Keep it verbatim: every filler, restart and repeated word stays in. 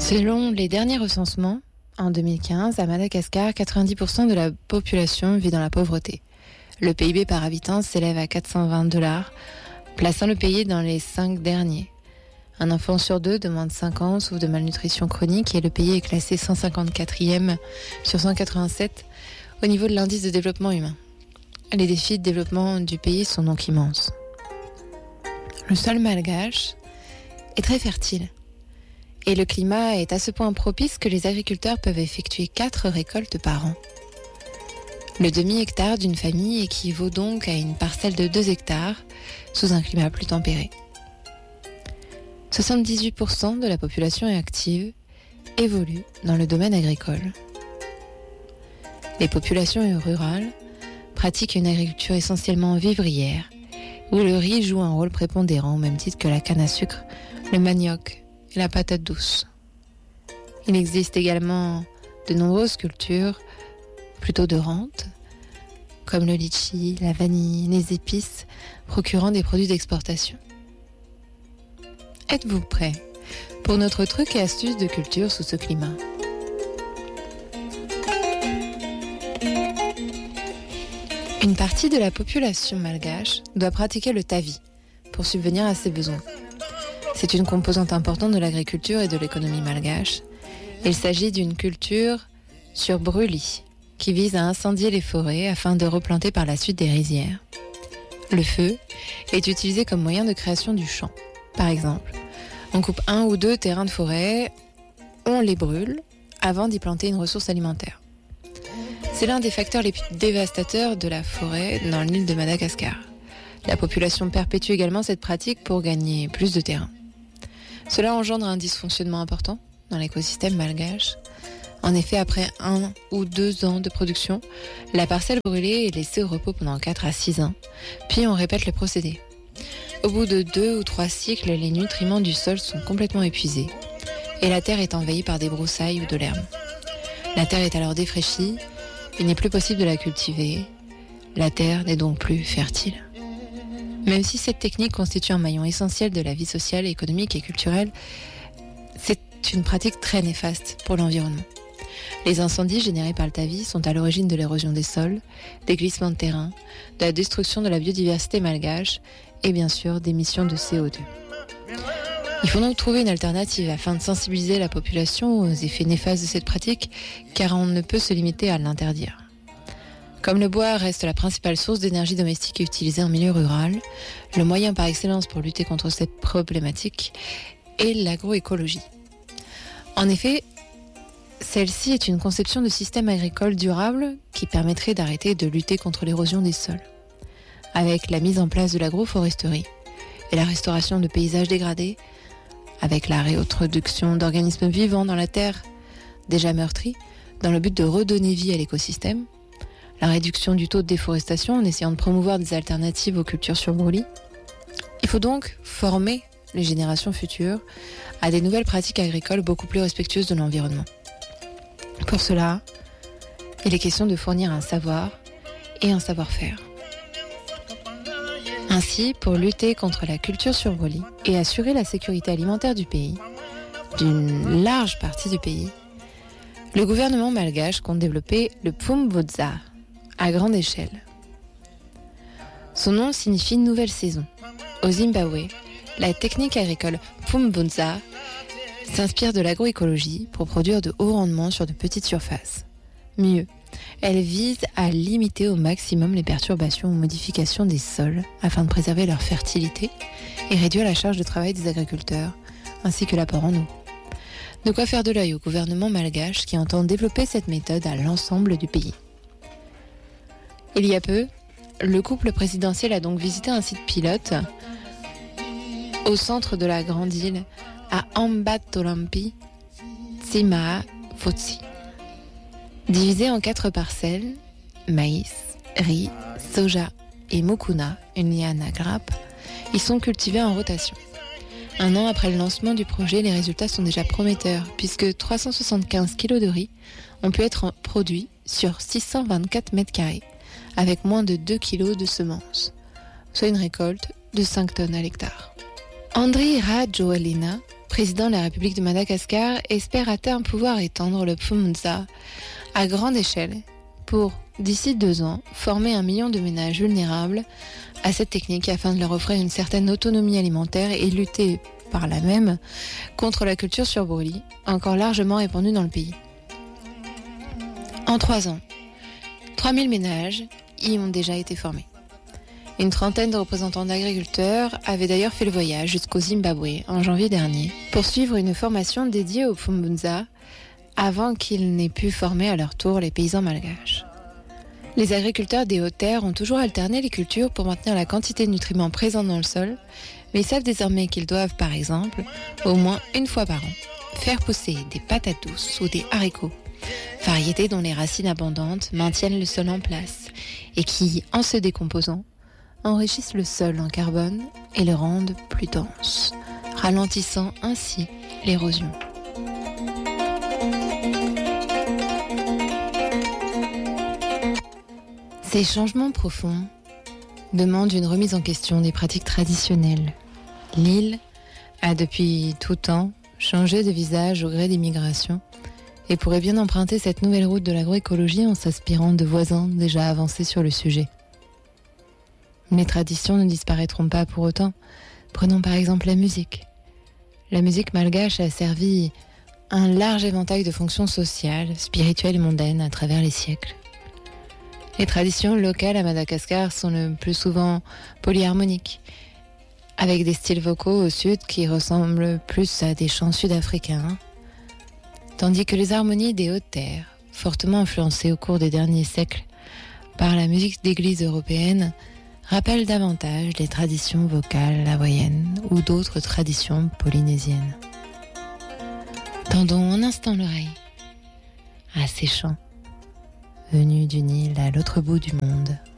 Selon les derniers recensements, en deux mille quinze, à Madagascar, quatre-vingt-dix pour cent de la population vit dans la pauvreté. Le P I B par habitant s'élève à quatre cent vingt dollars, plaçant le pays dans les cinq derniers. Un enfant sur deux de moins de cinq ans souffre de malnutrition chronique et le pays est classé cent cinquante-quatrième sur cent quatre-vingt-sept au niveau de l'indice de développement humain. Les défis de développement du pays sont donc immenses. Le sol malgache est très fertile et le climat est à ce point propice que les agriculteurs peuvent effectuer quatre récoltes par an. Le demi-hectare d'une famille équivaut donc à une parcelle de deux hectares sous un climat plus tempéré. soixante-dix-huit pour cent de la population active évolue dans le domaine agricole. Les populations rurales pratiquent une agriculture essentiellement vivrière, où le riz joue un rôle prépondérant au même titre que la canne à sucre, le manioc et la patate douce. Il existe également de nombreuses cultures plutôt de rente, comme le litchi, la vanille, les épices, procurant des produits d'exportation. Êtes-vous prêts pour notre truc et astuce de culture sous ce climat ? Une partie de la population malgache doit pratiquer le tavi pour subvenir à ses besoins. C'est une composante importante de l'agriculture et de l'économie malgache. Il s'agit d'une culture sur brûlis qui vise à incendier les forêts afin de replanter par la suite des rizières. Le feu est utilisé comme moyen de création du champ. Par exemple, on coupe un ou deux terrains de forêt, on les brûle avant d'y planter une ressource alimentaire. C'est l'un des facteurs les plus dévastateurs de la forêt dans l'île de Madagascar. La population perpétue également cette pratique pour gagner plus de terrain. Cela engendre un dysfonctionnement important dans l'écosystème malgache. En effet, après un ou deux ans de production, la parcelle brûlée est laissée au repos pendant quatre à six ans, puis on répète le procédé. Au bout de deux ou trois cycles, les nutriments du sol sont complètement épuisés et la terre est envahie par des broussailles ou de l'herbe. La terre est alors défraîchie. Il n'est plus possible de la cultiver. La terre n'est donc plus fertile. Même si cette technique constitue un maillon essentiel de la vie sociale, économique et culturelle, c'est une pratique très néfaste pour l'environnement. Les incendies générés par le tavi sont à l'origine de l'érosion des sols, des glissements de terrain, de la destruction de la biodiversité malgache et bien sûr d'émissions de C O deux. Il faut donc trouver une alternative afin de sensibiliser la population aux effets néfastes de cette pratique, car on ne peut se limiter à l'interdire. Comme le bois reste la principale source d'énergie domestique utilisée en milieu rural, le moyen par excellence pour lutter contre cette problématique est l'agroécologie. En effet, celle-ci est une conception de système agricole durable qui permettrait d'arrêter de lutter contre l'érosion des sols. Avec la mise en place de l'agroforesterie et la restauration de paysages dégradés, avec la réintroduction d'organismes vivants dans la terre déjà meurtrie, dans le but de redonner vie à l'écosystème, la réduction du taux de déforestation en essayant de promouvoir des alternatives aux cultures sur brûlis. Il faut donc former les générations futures à des nouvelles pratiques agricoles beaucoup plus respectueuses de l'environnement. Pour cela, il est question de fournir un savoir et un savoir-faire. Ainsi, pour lutter contre la culture sur brûlis et assurer la sécurité alimentaire du pays, d'une large partie du pays, le gouvernement malgache compte développer le Pfumvudza à grande échelle. Son nom signifie nouvelle saison. Au Zimbabwe, la technique agricole Pfumvudza s'inspire de l'agroécologie pour produire de hauts rendements sur de petites surfaces. Mieux, elle vise à limiter au maximum les perturbations ou modifications des sols afin de préserver leur fertilité et réduire la charge de travail des agriculteurs, ainsi que l'apport en eau. De quoi faire de l'œil au gouvernement malgache qui entend développer cette méthode à l'ensemble du pays. Il y a peu, le couple présidentiel a donc visité un site pilote au centre de la grande île à Ambatolampy, Tsimaa Fotsi. Divisés en quatre parcelles, maïs, riz, soja et mukuna, une liane à grappes, ils sont cultivés en rotation. Un an après le lancement du projet, les résultats sont déjà prometteurs, puisque trois cent soixante-quinze kilos de riz ont pu être produits sur six cent vingt-quatre mètres carrés, avec moins de deux kilos de semences, soit une récolte de cinq tonnes à l'hectare. Andri Rajoelina président de la République de Madagascar, espère à terme pouvoir étendre le Pfumza à grande échelle pour, d'ici deux ans, former un million de ménages vulnérables à cette technique afin de leur offrir une certaine autonomie alimentaire et lutter par là même contre la culture sur brûlis, encore largement répandue dans le pays. En trois ans, trois mille ménages y ont déjà été formés. Une trentaine de représentants d'agriculteurs avaient d'ailleurs fait le voyage jusqu'au Zimbabwe en janvier dernier pour suivre une formation dédiée au Pfumza avant qu'ils n'aient pu former à leur tour les paysans malgaches. Les agriculteurs des hautes-terres ont toujours alterné les cultures pour maintenir la quantité de nutriments présents dans le sol, mais ils savent désormais qu'ils doivent, par exemple, au moins une fois par an, faire pousser des patates douces ou des haricots, variétés dont les racines abondantes maintiennent le sol en place et qui, en se décomposant, enrichissent le sol en carbone et le rendent plus dense, ralentissant ainsi l'érosion. Ces changements profonds demandent une remise en question des pratiques traditionnelles. L'île a depuis tout temps changé de visage au gré des migrations et pourrait bien emprunter cette nouvelle route de l'agroécologie en s'inspirant de voisins déjà avancés sur le sujet. Les traditions ne disparaîtront pas pour autant. Prenons par exemple la musique. La musique malgache a servi un large éventail de fonctions sociales, spirituelles et mondaines à travers les siècles. Les traditions locales à Madagascar sont le plus souvent polyharmoniques, avec des styles vocaux au sud qui ressemblent plus à des chants sud-africains, tandis que les harmonies des hautes-terres, fortement influencées au cours des derniers siècles par la musique d'église européenne, rappellent davantage les traditions vocales hawaïennes ou d'autres traditions polynésiennes. Tendons un instant l'oreille à ces chants venus d'une île à l'autre bout du monde.